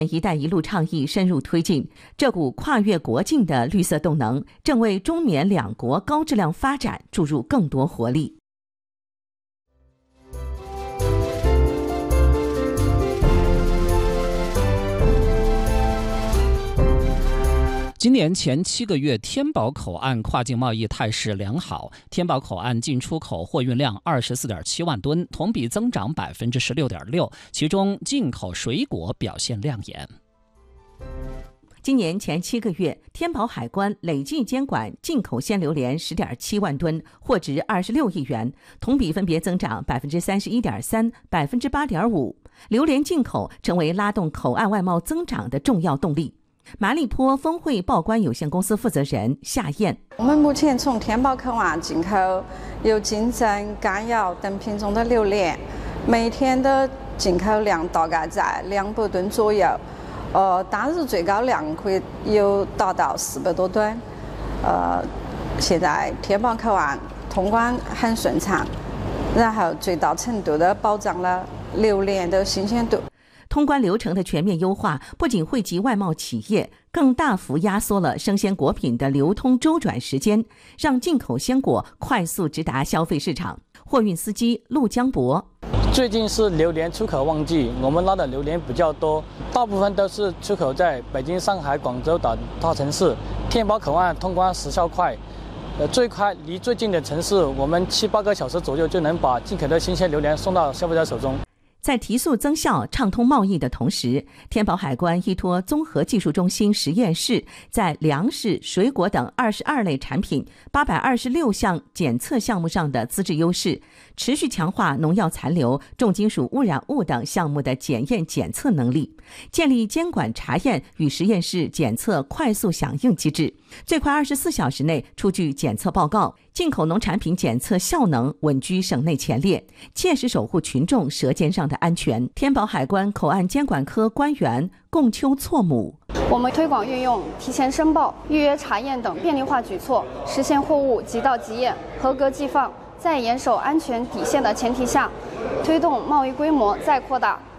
“一带一路”倡议深入推进，这股跨越国境的绿色动能正为中缅两国高质量发展注入更多活力。 今年前7个月，天宝口岸跨境贸易态势良好，天宝口岸进出口货运量24.7万吨，同比增长16.6%，其中进口水果表现亮眼。 今年前7个月，天宝海关累计监管进口鲜榴莲10.7万吨，货值26亿元，同比分别增长31.3%、8.5%。榴莲进口成为拉动口岸外贸增长的重要动力。麻栗坡丰汇报关有限公司负责人夏燕： 我们目前从天宝口岸进口有金针、甘瑶等品种的榴莲，每天的进口量大概在200吨左右，当日最高量可以有达到400多吨。现在天宝口岸通关很顺畅，然后最大程度的保障了榴莲的新鲜度。 通关流程的全面优化，不仅惠及外贸企业，更大幅压缩了生鲜果品的流通周转时间，让进口鲜果快速直达消费市场。货运司机陆江博： 最近是榴莲出口旺季，我们拉的榴莲比较多，大部分都是出口在北京、上海、广州等大城市。天宝口岸通关时效快，最快离最近的城市，我们7、8个小时左右就能把进口的新鲜榴莲送到消费者手中。 在提速增效、畅通贸易的同时，天宝海关依托综合技术中心实验室，在粮食、水果等22类产品、826项检测项目上的资质优势，持续强化农药残留、重金属污染物等项目的检验检测能力，建立监管查验与实验室检测快速响应机制，最快24小时内出具检测报告。进口农产品检测效能稳居省内前列，切实守护群众舌尖上的安全。天宝海关口岸监管科官员贡秋错母： 我们推广运用提前申报、预约查验等便利化举措，实现货物即到即验、合格寄放，在严守安全底线的前提下，推动贸易规模再扩大。